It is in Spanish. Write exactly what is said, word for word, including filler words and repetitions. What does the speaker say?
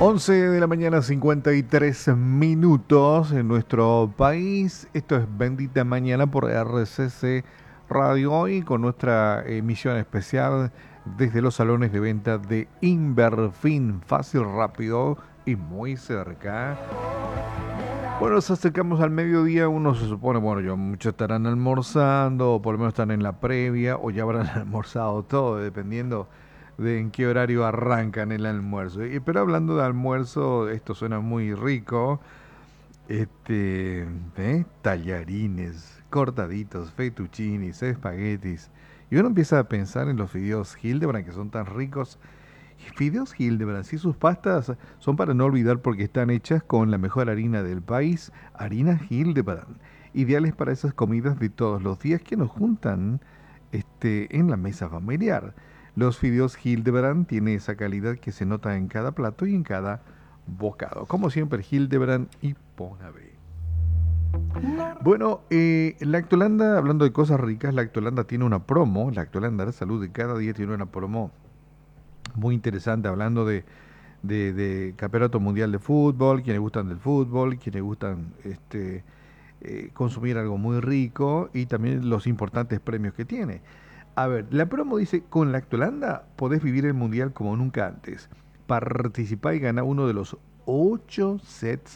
once de la mañana, cincuenta y tres minutos en nuestro país. Esto es Bendita Mañana por R C C Radio hoy con nuestra emisión especial desde los salones de venta de Inverfin. Fácil, rápido y muy cerca. Bueno, nos acercamos al mediodía, uno se supone, bueno, yo muchos estarán almorzando, o por lo menos están en la previa, o ya habrán almorzado todo, dependiendo de en qué horario arrancan el almuerzo. Y, pero hablando de almuerzo, esto suena muy rico, este, ¿eh? Tallarines, cortaditos, fettuccinis, espaguetis. Y uno empieza a pensar en los fideos Hildebrand, que son tan ricos. Fideos Hildebrand, sí, sus pastas son para no olvidar porque están hechas con la mejor harina del país, harina Hildebrand, ideales para esas comidas de todos los días que nos juntan este, en la mesa familiar. Los fideos Hildebrand tienen esa calidad que se nota en cada plato y en cada bocado. Como siempre, Hildebrand y Ponave. Bueno, eh, Lactolanda, hablando de cosas ricas, Lactolanda tiene una promo, Lactolanda de Salud de cada día tiene una promo muy interesante hablando de, de, de campeonato mundial de fútbol, quienes gustan del fútbol, quienes gustan este, eh, consumir algo muy rico y también los importantes premios que tiene. A ver, la promo dice, con Lactolanda podés vivir el mundial como nunca antes. Participa y gana uno de los ocho sets